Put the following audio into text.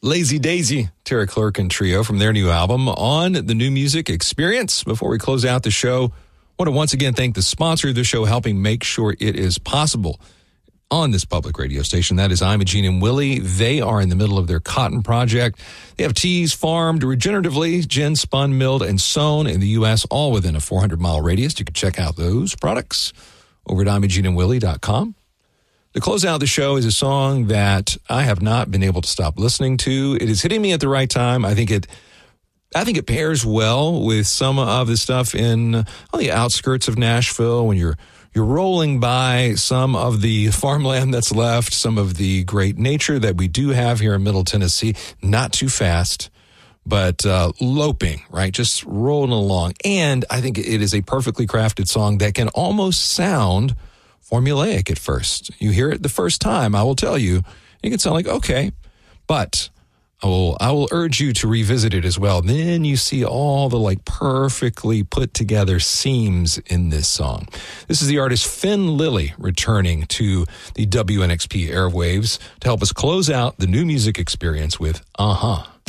Lazy Daisy, Tara Clerk and Trio from their new album On the New Music Experience. Before we close out the show, I want to once again thank the sponsor of the show, helping make sure it is possible on this public radio station. That is Imogene and Willie. They are in the middle of their cotton project. They have teas farmed regeneratively, gin spun, milled, and sewn in the U.S., all within a 400-mile radius. You can check out those products over at ImogeneandWillie.com. To close out the show is a song that I have not been able to stop listening to. It is hitting me at the right time. I think it pairs well with some of the stuff on the outskirts of Nashville when you're rolling by some of the farmland that's left, some of the great nature that we do have here in Middle Tennessee. Not too fast, but loping, right? Just rolling along. And I think it is a perfectly crafted song that can almost sound formulaic at first. You hear it the first time, I will tell you, it can sound like, okay, but I will urge you to revisit it as well. Then you see all the perfectly put together seams in this song. This is the artist Finn Lilly returning to the WNXP airwaves to help us close out the new music experience with Uh-huh.